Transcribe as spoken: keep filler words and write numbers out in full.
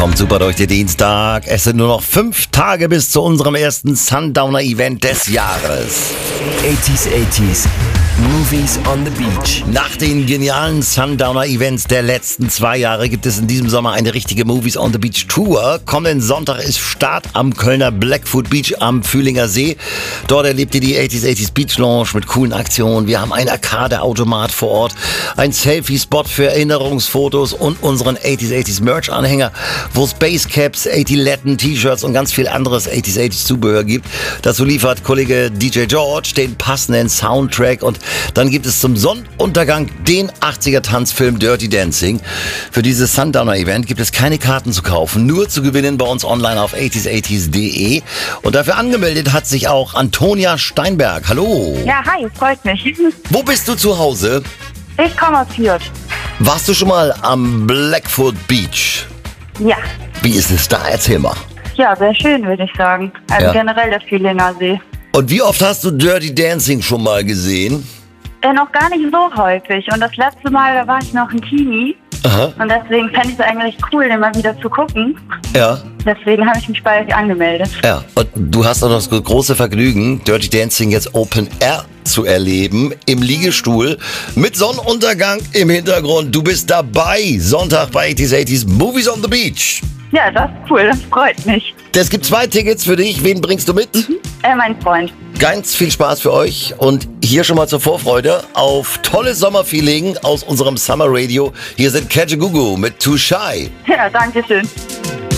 Kommt super durch den Dienstag. Es sind nur noch fünf Tage bis zu unserem ersten Sundowner-Event des Jahres. achtziger, achtziger Movies on the Beach. Nach den genialen Sundowner-Events der letzten zwei Jahre gibt es in diesem Sommer eine richtige Movies on the Beach Tour. Kommenden Sonntag ist Start am Kölner Blackfoot Beach am Fühlinger See. Dort erlebt ihr die achtziger, achtziger Beach Lounge mit coolen Aktionen. Wir haben einen Arcade-Automat vor Ort, ein Selfie-Spot für Erinnerungsfotos und unseren achtziger, achtziger Merch-Anhänger, wo es Basecaps, achtziger Letten, T-Shirts und ganz viel anderes achtziger, achtziger Zubehör gibt. Dazu liefert Kollege D J George den passenden Soundtrack und dann gibt es zum Sonnenuntergang den achtziger-Tanzfilm Dirty Dancing. Für dieses Sundowner-Event gibt es keine Karten zu kaufen, nur zu gewinnen bei uns online auf achtziger, achtziger punkt de. Und dafür angemeldet hat sich auch Antonia Steinberg. Hallo. Ja, hi, freut mich. Wo bist du zu Hause? Ich komme aus Fürth. Warst du schon mal am Blackfoot Beach? Ja. Wie ist es da? Erzähl mal. Ja, sehr schön, würde ich sagen. Also Ja. generell der Fühlinger See. Und wie oft hast du Dirty Dancing schon mal gesehen? Äh, noch gar nicht so häufig. Und das letzte Mal, da war ich noch ein Teenie. Aha. Und deswegen fände ich es eigentlich cool, den mal wieder zu gucken. Ja. Deswegen habe ich mich bei euch angemeldet. Ja, und du hast auch noch das große Vergnügen, Dirty Dancing jetzt Open Air zu erleben, im Liegestuhl, mit Sonnenuntergang im Hintergrund. Du bist dabei, Sonntag bei achtziger, achtziger Movies on the Beach. Ja, das ist cool, das freut mich. Es gibt zwei Tickets für dich. Wen bringst du mit? Äh, mein Freund. Ganz viel Spaß für euch und hier schon mal zur Vorfreude auf tolles Sommerfeeling aus unserem Summer Radio. Hier sind Kajagoogoo mit Too Shy. Ja, danke schön.